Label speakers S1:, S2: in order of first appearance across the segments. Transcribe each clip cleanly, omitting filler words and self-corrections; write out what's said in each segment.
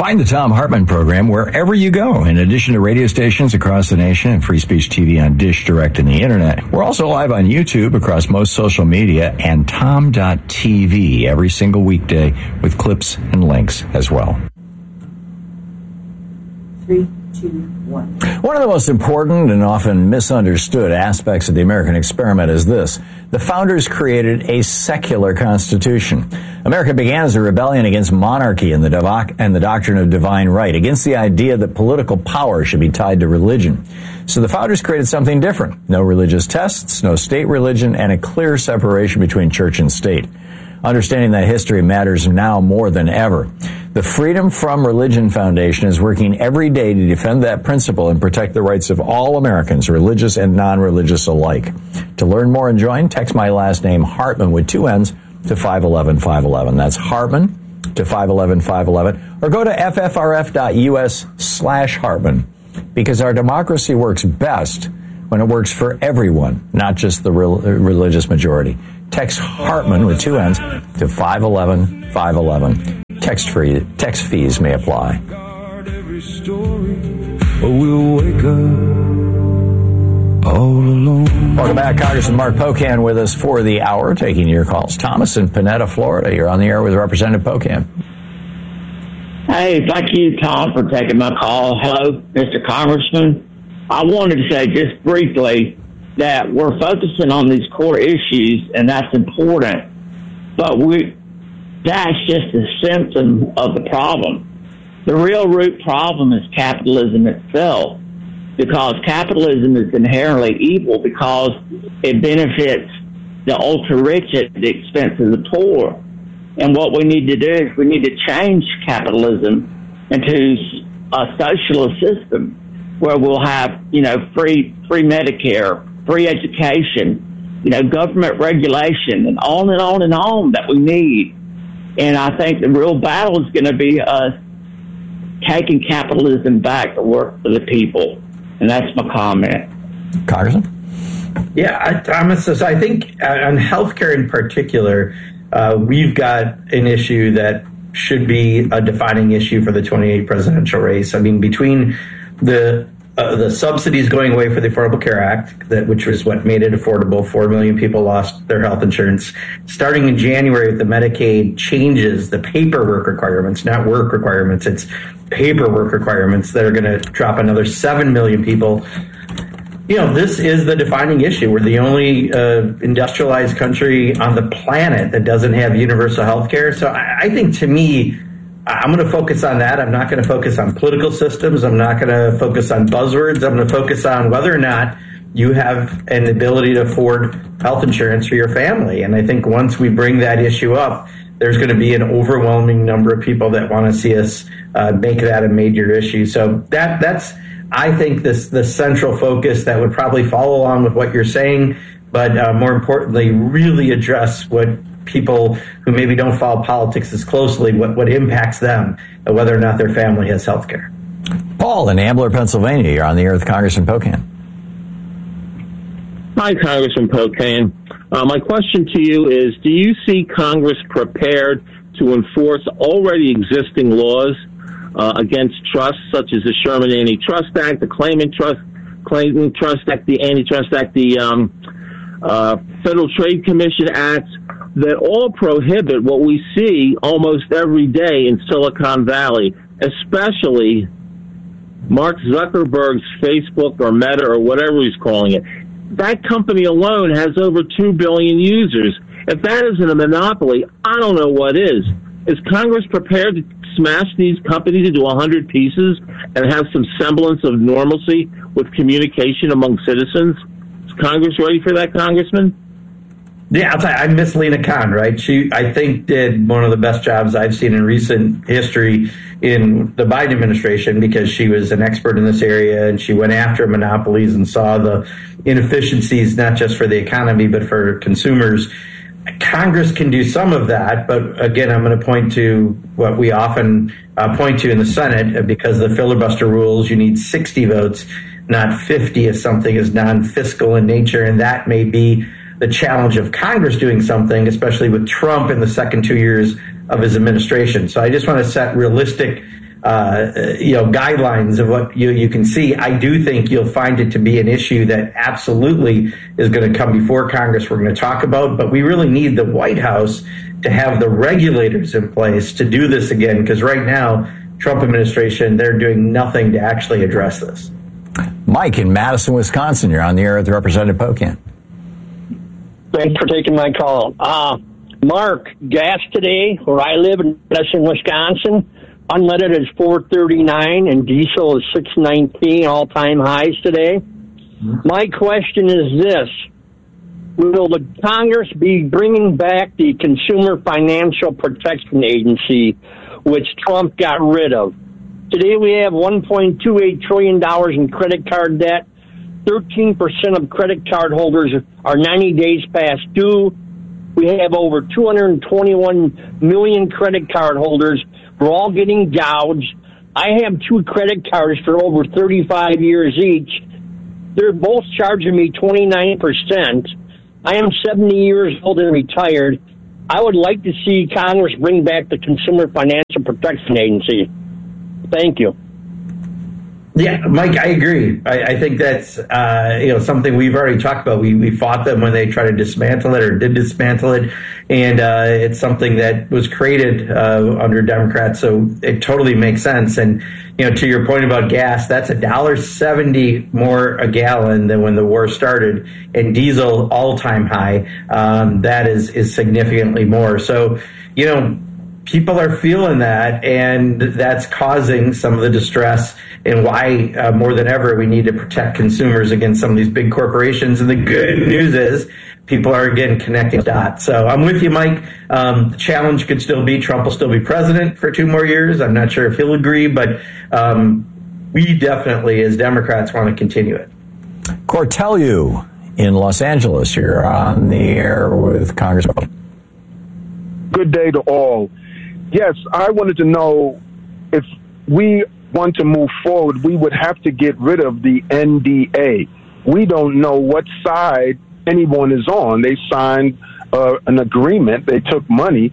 S1: Find the Thom Hartmann program wherever you go. In addition to radio stations across the nation and Free Speech TV on Dish Direct and the Internet, we're also live on YouTube across most social media and Tom.tv every single weekday with clips and links as well.
S2: 3, 2, 1.
S1: One of the most important and often misunderstood aspects of the American experiment is this. The founders created a secular constitution. America began as a rebellion against monarchy and the doctrine of divine right, against the idea that political power should be tied to religion. So the founders created something different. No religious tests, no state religion, and a clear separation between church and state. Understanding that history matters now more than ever. The Freedom from Religion Foundation is working every day to defend that principle and protect the rights of all Americans, religious and non-religious alike. To learn more and join, text my last name, Hartmann, with 2 N's, to 511-511. That's Hartmann to 511-511. Or go to ffrf.us/Hartmann, because our democracy works best when it works for everyone, not just the religious majority. Text Hartmann with 2 N's to 511-511. Text fees may apply.
S3: We'll wake up all alone.
S1: Welcome back. Congressman Mark Pocan with us for the hour, taking your calls. Thomas in Panetta, Florida. You're on the air with Representative Pocan.
S4: Hey, thank you, Tom, for taking my call. Hello, Mr. Congressman. I wanted to say just briefly that we're focusing on these core issues, and that's important. But that's just a symptom of the problem. The real root problem is capitalism itself, because capitalism is inherently evil because it benefits the ultra-rich at the expense of the poor. And what we need to do is we need to change capitalism into a socialist system where we'll have, free Medicare, free education, government regulation, and on and on and on that we need. And I think the real battle is going to be us taking capitalism back to work for the people. And that's my comment.
S1: Congressman?
S5: Yeah, Thomas, I think on healthcare in particular, we've got an issue that should be a defining issue for the 28 presidential race. I mean, between the subsidies going away for the Affordable Care Act, which was what made it affordable. 4 million people lost their health insurance. Starting in January with the Medicaid changes, the paperwork requirements, not work requirements, it's paperwork requirements that are going to drop another 7 million people. This is the defining issue. We're the only industrialized country on the planet that doesn't have universal health care. So I think, to me, I'm going to focus on that. I'm not going to focus on political systems. I'm not going to focus on buzzwords. I'm going to focus on whether or not you have an ability to afford health insurance for your family. And I think once we bring that issue up, there's going to be an overwhelming number of people that want to see us make that a major issue. So that's, I think, the central focus that would probably follow along with what you're saying, but more importantly, really address what people who maybe don't follow politics as closely, what impacts them, whether or not their family has health care.
S1: Paul in Ambler, Pennsylvania. You're on the air with Congressman Pocan.
S6: Hi, Congressman Pocan. My question to you is, do you see Congress prepared to enforce already existing laws against trusts, such as the Sherman Antitrust Act, the Claimant Trust Act, the Antitrust Act, the Federal Trade Commission Act, that all prohibit what we see almost every day in Silicon Valley, especially Mark Zuckerberg's Facebook or Meta or whatever he's calling it. That company alone has over 2 billion users. If that isn't a monopoly, I don't know what is. Is Congress prepared to smash these companies into 100 pieces and have some semblance of normalcy with communication among citizens? Is Congress ready for that, Congressman?
S5: Yeah, I'll tell you, I miss Lena Khan, right? She, I think, did one of the best jobs I've seen in recent history in the Biden administration, because she was an expert in this area and she went after monopolies and saw the inefficiencies, not just for the economy, but for consumers. Congress can do some of that, but again, I'm going to point to what we often point to in the Senate. Because of the filibuster rules, you need 60 votes, not 50 if something is non-fiscal in nature, and that may be the challenge of Congress doing something, especially with Trump in the second 2 years of his administration. So I just want to set realistic guidelines of what you can see. I do think you'll find it to be an issue that absolutely is going to come before Congress. We're going to talk about, but we really need the White House to have the regulators in place to do this again, because right now, Trump administration, they're doing nothing to actually address this.
S1: Mike in Madison, Wisconsin, you're on the air with Representative Pocan.
S7: Thanks for taking my call. Mark, gas today, where I live in Madison, Wisconsin, unleaded is $4.39 and diesel is $6.19, all-time highs today. My question is this. Will the Congress be bringing back the Consumer Financial Protection Agency, which Trump got rid of? Today we have $1.28 trillion in credit card debt. 13% of credit card holders are 90 days past due. We have over 221 million credit card holders. We're all getting gouged. I have 2 credit cards for over 35 years each. They're both charging me 29%. I am 70 years old and retired. I would like to see Congress bring back the Consumer Financial Protection Agency. Thank you.
S5: Yeah, Mike, I agree. I think that's something we've already talked about. We fought them when they tried to dismantle it or did dismantle it, and it's something that was created under Democrats, so it totally makes sense. And to your point about gas, that's $1.70 more a gallon than when the war started, and diesel all-time high. That is significantly more. So people are feeling that, and that's causing some of the distress, and why more than ever we need to protect consumers against some of these big corporations. And the good news is people are, again, connecting dots. So I'm with you, Mike. The challenge could still be Trump will still be president for 2 more years. I'm not sure if he'll agree, but we definitely, as Democrats, want to continue it.
S1: Cortelu in Los Angeles, you're on the air with Congressman.
S8: Good day to all. Yes, I wanted to know if we want to move forward, we would have to get rid of the NDA. We don't know what side anyone is on. They signed an agreement. They took money.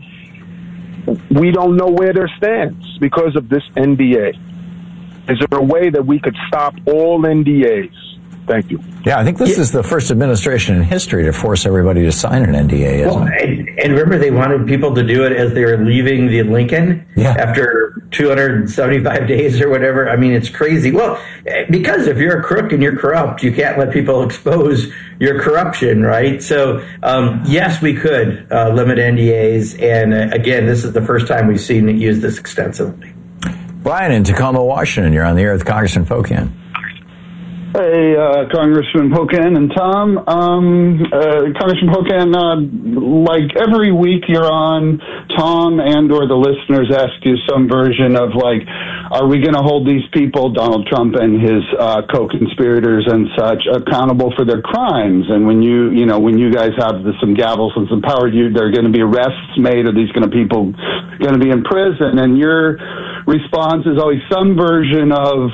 S8: We don't know where their stance because of this NDA. Is there a way that we could stop all NDAs? Thank you.
S1: Yeah, I think this is the first administration in history to force everybody to sign an NDA.
S5: And remember, they wanted people to do it as they were leaving the Lincoln after 275 days or whatever. I mean, it's crazy. Well, because if you're a crook and you're corrupt, you can't let people expose your corruption, right? So, yes, we could limit NDAs. And again, this is the first time we've seen it used this extensively.
S1: Brian in Tacoma, Washington, you're on the air with Congressman Pocan.
S9: Hey, Congressman Pocan and Tom. Congressman Pocan, like every week you're on, Tom and or the listeners ask you some version of like, are we going to hold these people, Donald Trump and his co-conspirators and such, accountable for their crimes? And when when you guys have some gavels and some power, there are going to be arrests made, or these people going to be in prison? And your response is always some version of,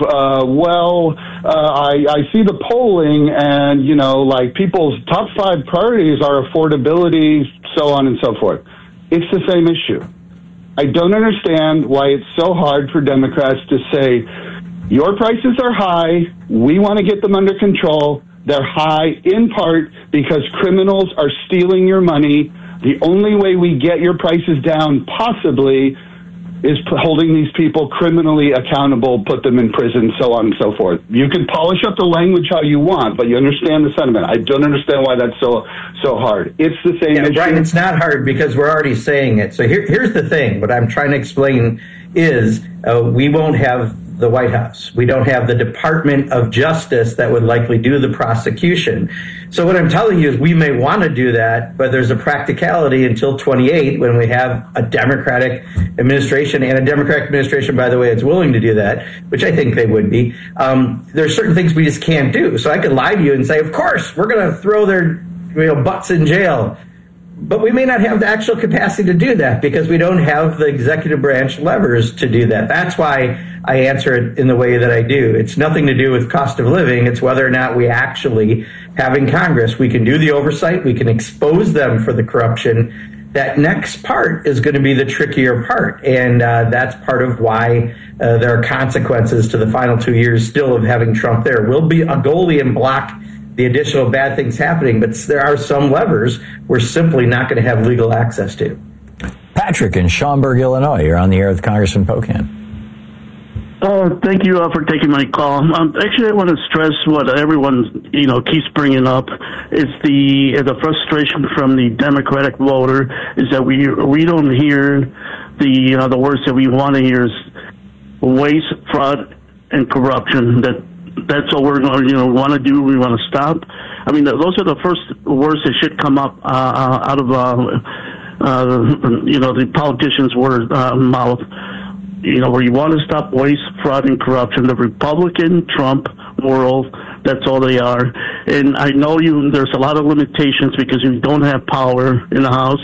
S9: I see the polling, and, like people's top 5 priorities are affordability, so on and so forth. It's the same issue. I don't understand why it's so hard for Democrats to say, your prices are high, we want to get them under control. They're high in part because criminals are stealing your money. The only way we get your prices down, possibly, is holding these people criminally accountable, put them in prison, so on and so forth. You can polish up the language how you want, but you understand the sentiment. I don't understand why that's so hard. It's the same issue.
S5: Brian, it's not hard because we're already saying it. So here's the thing. What I'm trying to explain is we won't have the White House. We don't have the Department of Justice that would likely do the prosecution. So what I'm telling you is we may want to do that, but there's a practicality until 28 when we have a Democratic administration, and a Democratic administration, by the way, is willing to do that, which I think they would be. There's certain things we just can't do. So I could lie to you and say, of course, we're going to throw their butts in jail. But we may not have the actual capacity to do that because we don't have the executive branch levers to do that. That's why I answer it in the way that I do. It's nothing to do with cost of living. It's whether or not we actually have in Congress, we can do the oversight, we can expose them for the corruption, that next part is going to be the trickier part. And that's part of why there are consequences to the final 2 years still of having Trump there. We'll be a goalie and block the additional bad things happening, but there are some levers we're simply not going to have legal access to.
S1: Patrick in Schaumburg, Illinois. You're on the air with Congressman Pocan.
S10: Thank you for taking my call. Actually, I want to stress what everyone, keeps bringing up is the frustration from the Democratic voter is that we don't hear the words that we want to hear is waste, fraud, and corruption. That's what we're going to want to do. We want to stop. I mean, those are the first words that should come up out of the politicians' mouth. Where you want to stop waste, fraud, and corruption. The Republican Trump world, that's all they are. And I know there's a lot of limitations because you don't have power in the House.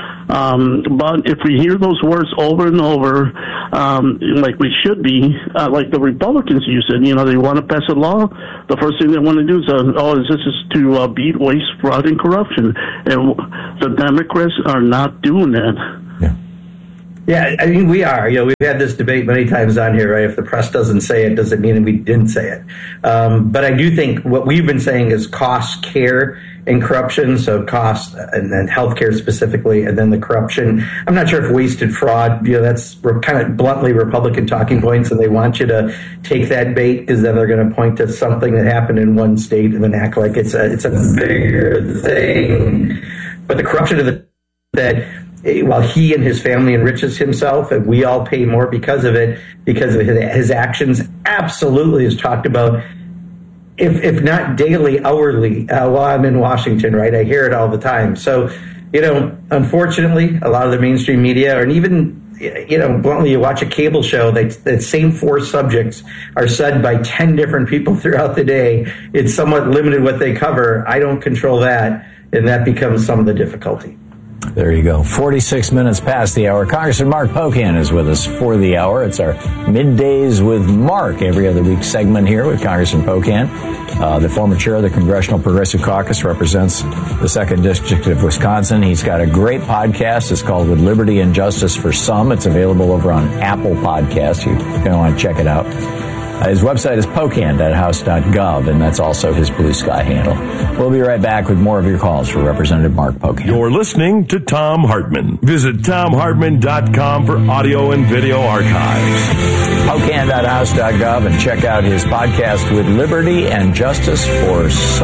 S10: But if we hear those words over and over, like we should be, like the Republicans use it, they want to pass a law. The first thing they want to do is, this is to beat waste, fraud, and corruption. And the Democrats are not doing that.
S5: Yeah, I mean, we are. We've had this debate many times on here, right? If the press doesn't say it, doesn't mean we didn't say it. But I do think what we've been saying is cost, care, and corruption. So cost, and then healthcare specifically, and then the corruption. I'm not sure if wasted fraud, that's kind of bluntly Republican talking points, and they want you to take that bait because then they're going to point to something that happened in one state and then act like it's a bigger thing. But the corruption of that. While he and his family enriches himself, and we all pay more because of it, because of his actions, absolutely is talked about, if not daily, hourly, while I'm in Washington, right? I hear it all the time. So, unfortunately, a lot of the mainstream media, and even, bluntly, you watch a cable show, the same 4 subjects are said by 10 different people throughout the day. It's somewhat limited what they cover. I don't control that, and that becomes some of the difficulty.
S1: There you go. 46 minutes past the hour. Congressman Mark Pocan is with us for the hour. It's our Middays with Mark, every other week segment here with Congressman Pocan. The former chair of the Congressional Progressive Caucus, represents the 2nd District of Wisconsin. He's got a great podcast. It's called With Liberty and Justice for Some. It's available over on Apple Podcasts. You're going to want to check it out. His website is pocan.house.gov, and that's also his Blue Sky handle. We'll be right back with more of your calls for Representative Mark Pocan.
S11: You're listening to Thom Hartmann. Visit ThomHartmann.com for audio and video archives.
S1: Pocan.house.gov, and check out his podcast With Liberty and Justice for Some.